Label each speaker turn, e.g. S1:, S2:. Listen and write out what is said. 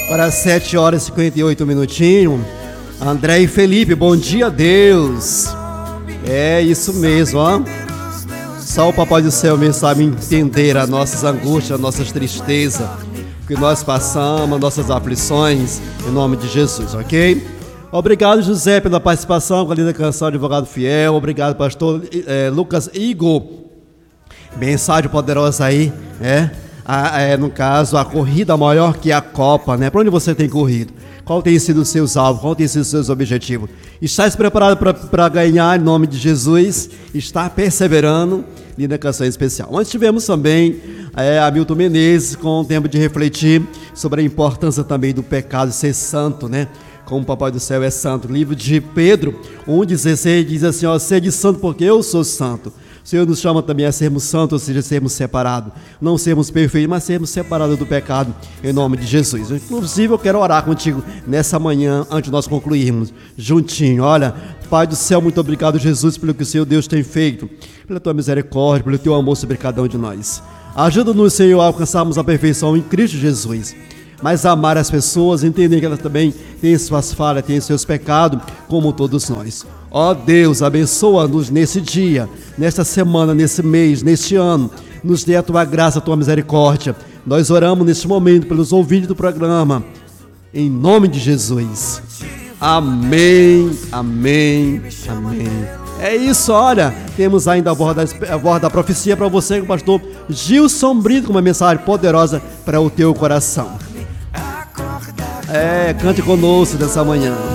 S1: Para 7 horas e 58 minutinhos. André e Felipe, bom dia, Deus. É isso mesmo, ó. Só o Papai do Céu mesmo sabe entender as nossas angústias, as nossas tristezas, o que nós passamos, nossas aflições, em nome de Jesus, ok? Obrigado, José, pela participação com a linda canção de Advogado Fiel. Obrigado, pastor Lucas Igor. Mensagem poderosa aí, no caso, a corrida maior que a Copa, né? Para onde você tem corrido? Qual tem sido os seus alvos? Qual tem sido os seus objetivos? Está preparado para ganhar em nome de Jesus? Está perseverando? Linda canção especial. Nós tivemos também Hamilton Menezes com o tempo de refletir sobre a importância também do pecado ser santo, né? Como o Papai do Céu é santo. O livro de Pedro 1,16 diz assim, ó, sede santo porque eu sou santo. O Senhor nos chama também a sermos santos, ou seja, sermos separados. Não sermos perfeitos, mas sermos separados do pecado, em nome de Jesus. Inclusive, eu quero orar contigo nessa manhã, antes de nós concluirmos, juntinho. Olha, Pai do céu, muito obrigado, Jesus, pelo que o Senhor Deus tem feito, pela tua misericórdia, pelo teu amor sobre cada um de nós. Ajuda-nos, Senhor, a alcançarmos a perfeição em Cristo Jesus. Mas amar as pessoas, entender que elas também têm suas falhas, têm seus pecados, como todos nós. Ó Deus, abençoa-nos nesse dia, nesta semana, nesse mês, neste ano. Nos dê a tua graça, a tua misericórdia. Nós oramos neste momento pelos ouvintes do programa. Em nome de Jesus. Amém, amém, amém. É isso, olha, temos ainda a voz da profecia para você, o pastor Gilson Brito, com uma mensagem poderosa para o teu coração. Cante conosco dessa manhã.